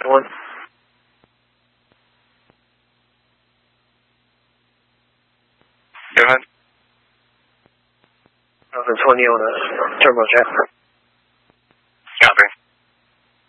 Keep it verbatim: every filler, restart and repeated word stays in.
One. Go ahead. one thousand twenty on a turbojet.